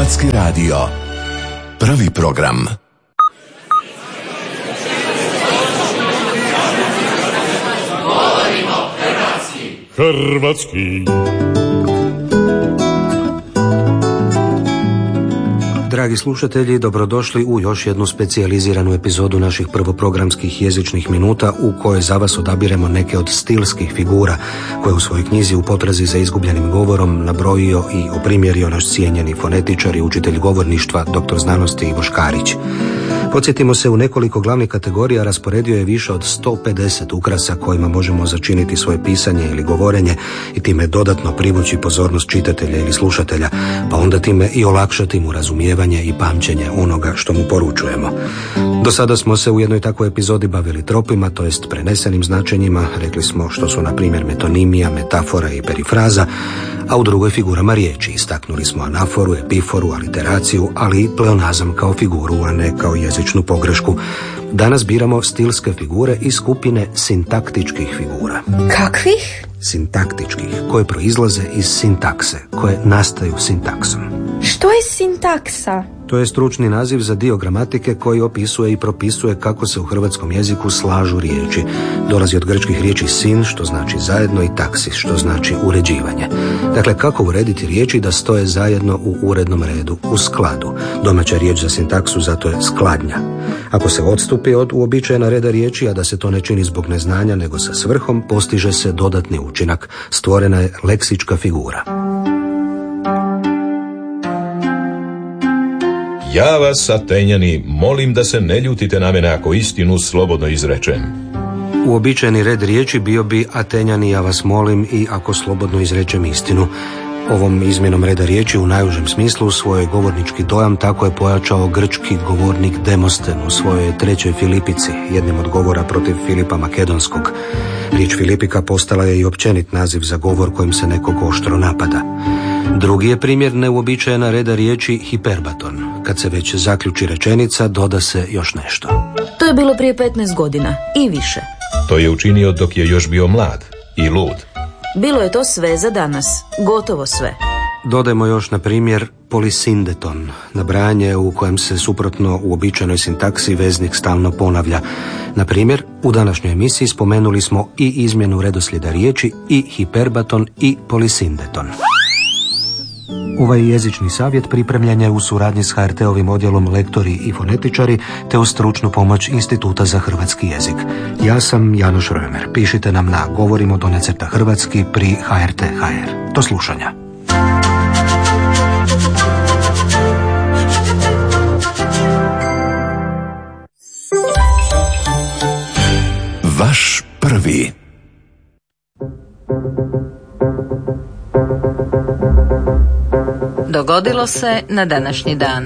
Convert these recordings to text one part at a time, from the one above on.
Hrvatski radio. Prvi program. Govorimo hrvatski. Dragi slušatelji, dobrodošli u još jednu specijaliziranu epizodu naših prvoprogramskih jezičnih minuta u kojoj za vas odabiremo neke od stilskih figura koje u svojoj knjizi U potrazi za izgubljenim govorom nabrojio i oprimjerio naš cijenjeni fonetičar i učitelj govorništva, dr. znanosti Ivo Škarić. Podsjetimo se, u nekoliko glavnih kategorija rasporedio je više od 150 ukrasa kojima možemo začiniti svoje pisanje ili govorenje i time dodatno privući pozornost čitatelja ili slušatelja, pa onda time i olakšati mu razumijevanje i pamćenje onoga što mu poručujemo. Do sada smo se u jednoj takvoj epizodi bavili tropima, to jest prenesenim značenjima. Rekli smo što su, na primjer, metonimija, metafora i perifraza, a u drugoj figurama riječi. Istaknuli smo anaforu, epiforu, aliteraciju, ali i pleonazam kao figuru, a ne kao jezičnu pogrešku. Danas biramo stilske figure iz skupine sintaktičkih figura. Kakvih? Sintaktičkih, koje proizlaze iz sintakse, koje nastaju sintaksom. Što je sintaksa? To je stručni naziv za dio gramatike koji opisuje i propisuje kako se u hrvatskom jeziku slažu riječi. Dolazi od grčkih riječi sin, što znači zajedno, i taksis, što znači uređivanje. Dakle, kako urediti riječi da stoje zajedno u urednom redu, u skladu. Domaća riječ za sintaksu zato je skladnja. Ako se odstupi od uobičajena reda riječi, a da se to ne čini zbog neznanja nego sa svrhom, postiže se dodatni učinak. Stvorena je leksička figura. Ja vas, Atenjani, molim da se ne ljutite na mene ako istinu slobodno izrečem. Uobičajeni red riječi bio bi Atenjani, ja vas molim, i ako slobodno izrečem istinu. Ovom izmjenom reda riječi u najužem smislu svoj govornički dojam tako je pojačao grčki govornik Demosten u svojoj trećoj Filipici, jednim od govora protiv Filipa Makedonskog. Riječ Filipika postala je i općenit naziv za govor kojim se nekog oštro napada. Drugi je primjer neuobičajena reda riječi hiperbaton. Kad se već zaključi rečenica, doda se još nešto. To je bilo prije 15 godina i više. To je učinio dok je još bio mlad i lud. Bilo je to sve za danas, gotovo sve. Dodajmo još, na primjer, polisindeton, nabrajanje u kojem se suprotno uobičajenoj sintaksi veznik stalno ponavlja. Na primjer, u današnjoj emisiji spomenuli smo i izmjenu redoslijeda riječi, i hiperbaton, i polisindeton. Ovaj jezični savjet pripremljen je u suradnji s HRT-ovim odjelom Lektori i fonetičari te uz stručnu pomoć Instituta za hrvatski jezik. Ja sam Janoš Römer. Pišite nam na govorimo_hrvatski pri HRT.hr. Do slušanja. Vaš prvi. Dogodilo se na današnji dan.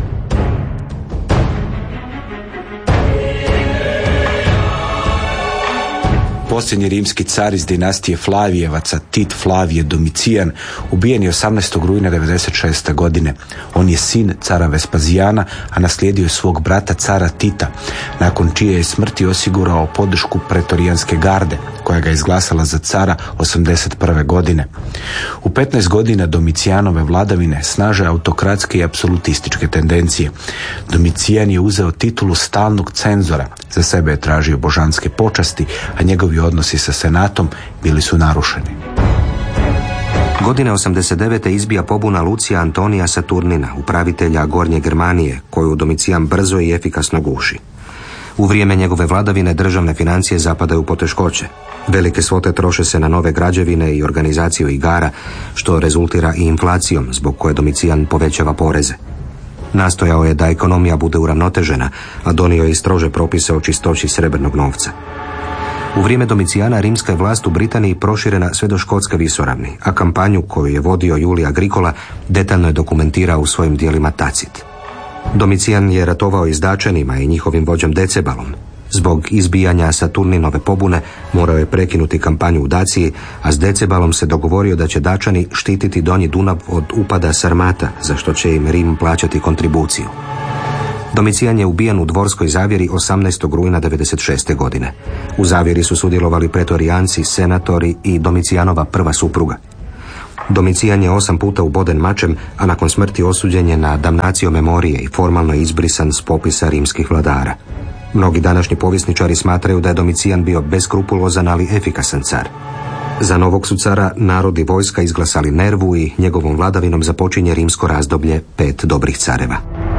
Posljednji rimski car iz dinastije Flavijevaca, Tit Flavije Domicijan, ubijen je 18. rujna 96. godine. On je sin cara Vespazijana, a naslijedio je svog brata cara Tita, nakon čije je smrti osigurao podršku pretorijanske garde, koja ga je izglasala za cara 81. godine. U 15 godina Domicijanove vladavine snaže autokratske i apsolutističke tendencije. Domicijan je uzeo titulu stalnog cenzora, za sebe je tražio božanske počasti, a njegovi odnosi sa senatom bili su narušeni. Godine 89. izbija pobuna Lucija Antonija Saturnina, upravitelja Gornje Germanije, koju Domicijan brzo i efikasno guši. U vrijeme njegove vladavine državne financije zapadaju u poteškoće. Velike svote troše se na nove građevine i organizaciju igara, što rezultira i inflacijom, zbog koje Domicijan povećava poreze. Nastojao je da ekonomija bude uravnotežena, a donio je i strože propise o čistoći srebrnog novca. U vrijeme Domicijana rimska je vlast u Britaniji proširena sve do Škotske visoravni, a kampanju koju je vodio Julij Agricola detaljno je dokumentirao u svojim dijelima Tacit. Domicijan je ratovao i s Dačanima i njihovim vođom Decebalom. Zbog izbijanja Saturninove pobune morao je prekinuti kampanju u Daciji, a s Decebalom se dogovorio da će Dačani štititi Donji Dunav od upada Sarmata, za što će im Rim plaćati kontribuciju. Domicijan je ubijen u dvorskoj zavjeri 18. rujna 96. godine. U zavjeri su sudjelovali pretorijanci, senatori i Domicijanova prva supruga. Domicijan je 8 puta uboden mačem, a nakon smrti osuđen je na damnatio memorije i formalno izbrisan s popisa rimskih vladara. Mnogi današnji povjesničari smatraju da je Domicijan bio beskrupulozan, ali efikasan car. Za novog su cara narod i vojska izglasali Nervu i njegovom vladavinom započinje rimsko razdoblje 5 dobrih careva.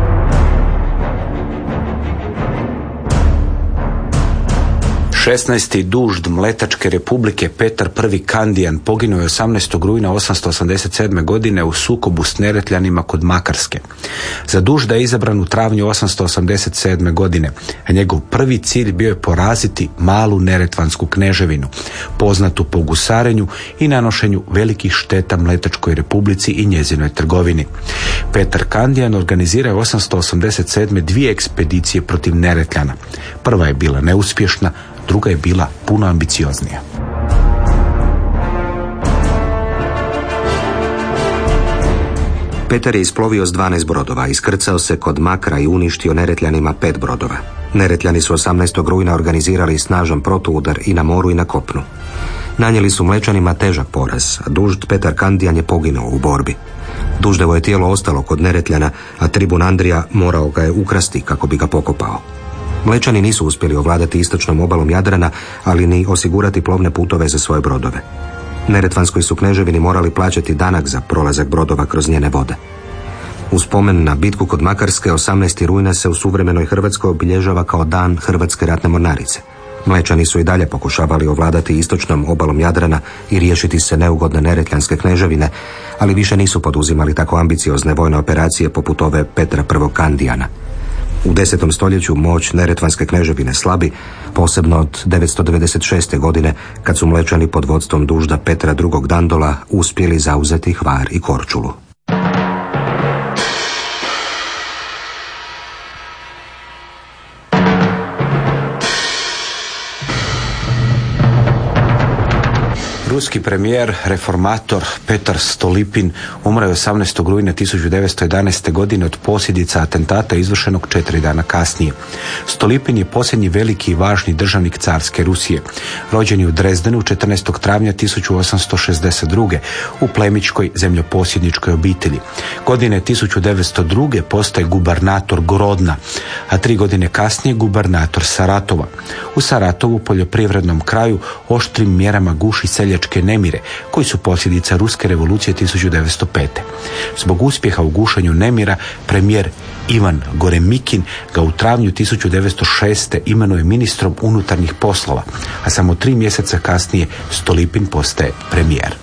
Šesnaesti dužd Mletačke republike Petar I. Kandijan poginuo je 18. rujna 887. godine u sukobu s Neretljanima kod Makarske. Za dužda je izabran u travnju 887. godine, a njegov prvi cilj bio je poraziti malu Neretvansku kneževinu, poznatu po gusarenju i nanošenju velikih šteta Mletačkoj republici i njezinoj trgovini. Petar Kandijan organizirao je 887. 2 ekspedicije protiv Neretljana. Prva je bila neuspješna, druga je bila puno ambicioznija. Petar je isplovio s 12 brodova, iskrcao se kod Makra i uništio Neretljanima 5 brodova. Neretljani su 18. rujna organizirali snažan protuudar i na moru i na kopnu. Nanijeli su Mlečanima težak poraz, a dužd Petar Kandijan je poginuo u borbi. Duždevo je tijelo ostalo kod Neretljana, a tribun Andrija morao ga je ukrasti kako bi ga pokopao. Mlečani nisu uspjeli ovladati istočnom obalom Jadrana, ali ni osigurati plovne putove za svoje brodove. Neretvanskoj su kneževini morali plaćati danak za prolazak brodova kroz njene vode. U spomen na bitku kod Makarske 18. rujna se u suvremenoj Hrvatskoj obilježava kao dan Hrvatske ratne mornarice. Mlečani su i dalje pokušavali ovladati istočnom obalom Jadrana i riješiti se neugodne Neretljanske kneževine, ali više nisu poduzimali tako ambiciozne vojne operacije poput ove Petra I. Kandijana. U 10. stoljeću moć Neretvanske kneževine slabi, posebno od 996. godine, kad su Mlečani pod vodstvom dužda Petra II. Dandola uspjeli zauzeti Hvar i Korčulu. Ruski premijer, reformator Petar Stolipin umro je 18. rujna 1911. godine od posljedica atentata izvršenog 4 dana kasnije. Stolipin je posljednji veliki i važni državnik carske Rusije. Rođen je u Drezdenu 14. travnja 1862. u plemičkoj zemljoposjedničkoj obitelji. Godine 1902. postaje gubernator Grodna, a 3 godine kasnije gubernator Saratova. U Saratovu, poljoprivrednom kraju, oštrim mjerama guši seljačke nemire, koji su posljedica Ruske revolucije 1905. Zbog uspjeha u gušenju nemira, premijer Ivan Goremikin ga u travnju 1906. imenuje ministrom unutarnjih poslova, a samo 3 mjeseca kasnije Stolipin postaje premijer.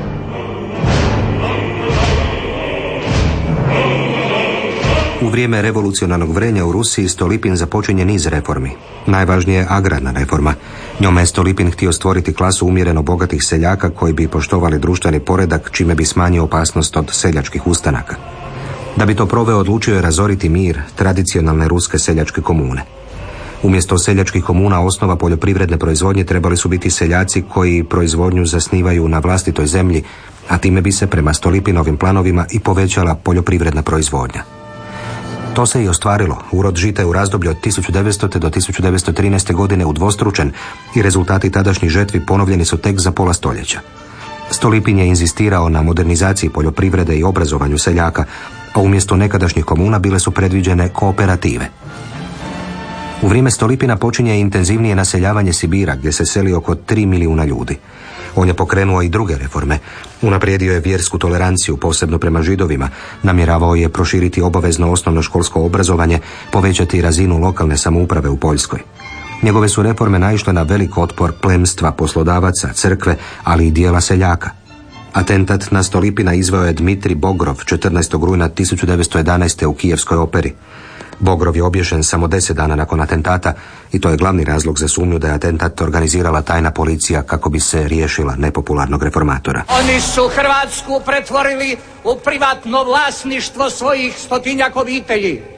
U vrijeme revolucionarnog vrenja u Rusiji Stolipin započinje niz reformi. Najvažnija je agrarna reforma. Njome je Stolipin htio stvoriti klasu umjereno bogatih seljaka koji bi poštovali društveni poredak, čime bi smanjio opasnost od seljačkih ustanaka. Da bi to proveo, odlučio je razoriti mir tradicionalne ruske seljačke komune. Umjesto seljačkih komuna osnova poljoprivredne proizvodnje trebali su biti seljaci koji proizvodnju zasnivaju na vlastitoj zemlji, a time bi se prema Stolipinovim planovima i povećala poljoprivredna proizvodnja. To se i ostvarilo. Urod žita je u razdoblju od 1900. do 1913. godine udvostručen i rezultati tadašnjih žetvi ponovljeni su tek za pola stoljeća. Stolipin je inzistirao na modernizaciji poljoprivrede i obrazovanju seljaka, a umjesto nekadašnjih komuna bile su predviđene kooperative. U vrijeme Stolipina počinje intenzivnije naseljavanje Sibira, gdje se seli oko 3 milijuna ljudi. On je pokrenuo i druge reforme. Unaprijedio je vjersku toleranciju, posebno prema Židovima. Namjeravao je proširiti obavezno osnovnoškolsko obrazovanje, povećati razinu lokalne samouprave u Poljskoj. Njegove su reforme naišle na velik otpor plemstva, poslodavaca, crkve, ali i dijela seljaka. Atentat na Stolipina izveo je Dmitrij Bogrov 14. rujna 1911. u Kijevskoj operi. Bogrov je obješen samo 10 dana nakon atentata i to je glavni razlog za sumnju da je atentat organizirala tajna policija kako bi se riješila nepopularnog reformatora. Oni su Hrvatsku pretvorili u privatno vlasništvo svojih 100-tinjak obitelji.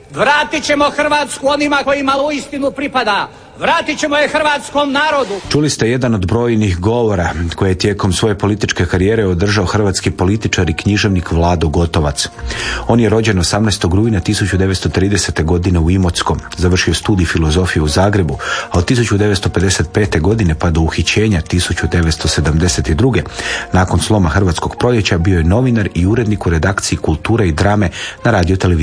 Vratit ćemo Hrvatsku onima kojima uistinu pripada. Vratit ćemo je hrvatskom narodu. Čuli ste jedan od brojnih govora koje je tijekom svoje političke karijere održao hrvatski političar i književnik Vlado Gotovac. On je rođen 18. rujna 1930. godine u Imotskom. Završio studij filozofije u Zagrebu, a od 1955. godine pa do uhićenja 1972. nakon sloma Hrvatskog proljeća bio je novinar i urednik u redakciji Kulture i drame na radioteleviziji